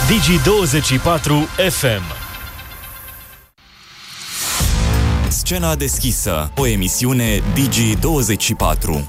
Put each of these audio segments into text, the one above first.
Digi24 FM. Scena deschisă, o emisiune Digi24.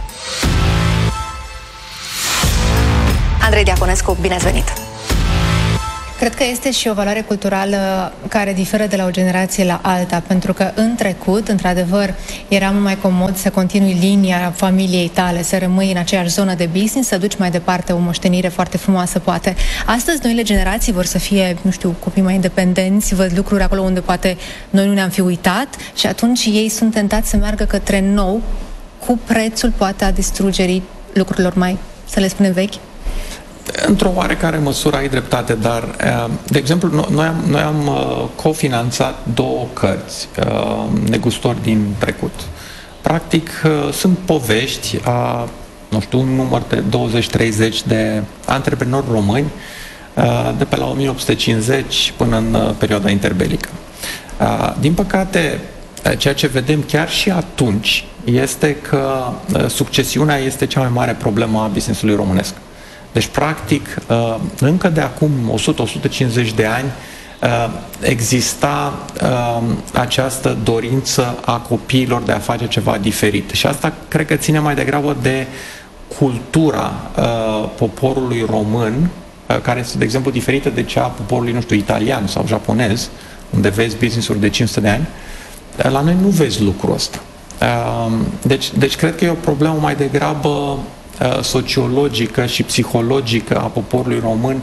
Andrei Diaconescu, bine ați venit! Cred că este și o valoare culturală care diferă de la o generație la alta, pentru că în trecut, într-adevăr, era mult mai comod să continui linia familiei tale, să rămâi în aceeași zonă de business, să duci mai departe o moștenire foarte frumoasă, poate. Astăzi, noile generații vor să fie, nu știu, copii mai independenți, văd lucruri acolo unde poate noi nu ne-am fi uitat și atunci ei sunt tentați să meargă către nou, cu prețul, poate, a distrugerii lucrurilor mai, să le spunem, vechi. Într-o oarecare măsură ai dreptate, dar, de exemplu, noi am cofinanțat 2 cărți, Negustori din trecut. Practic, sunt povești a, nu știu, un număr de 20-30 de antreprenori români de pe la 1850 până în perioada interbelică. Din păcate, ceea ce vedem chiar și atunci este că succesiunea este cea mai mare problemă a business-ului românesc. Deci, practic, încă de acum 100-150 de ani exista această dorință a copiilor de a face ceva diferit. Și asta cred că ține mai degrabă de cultura poporului român, care este, de exemplu, diferită de cea a poporului, nu știu, italian sau japonez, unde vezi business-uri de 500 de ani. La noi nu vezi lucrul ăsta. Deci cred că e o problemă mai degrabă sociologică și psihologică a poporului român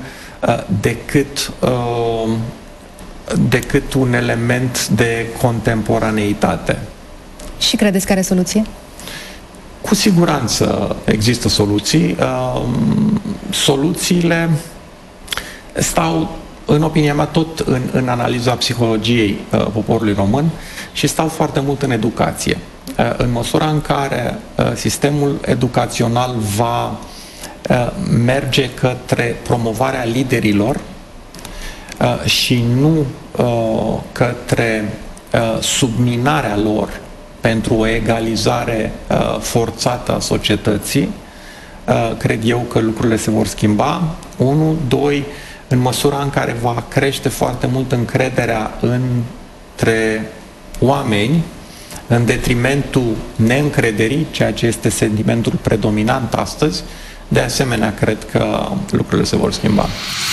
decât un element de contemporaneitate. Și credeți că are soluție? Cu siguranță există soluții. Soluțiile stau, în opinia mea, tot în analiza psihologiei poporului român și stau foarte mult în educație. În măsura în care sistemul educațional va merge către promovarea liderilor și nu către subminarea lor pentru o egalizare forțată a societății, cred eu că lucrurile se vor schimba. 1, 2, în măsura în care va crește foarte mult încrederea între oameni, în detrimentul neîncrederii, ceea ce este sentimentul predominant astăzi, de asemenea, cred că lucrurile se vor schimba.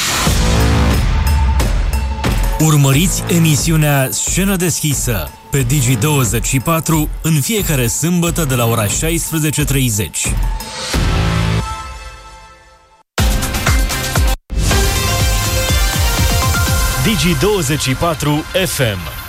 Urmăriți emisiunea Scenă deschisă pe Digi24 în fiecare sâmbătă de la ora 16:30. Digi24 FM.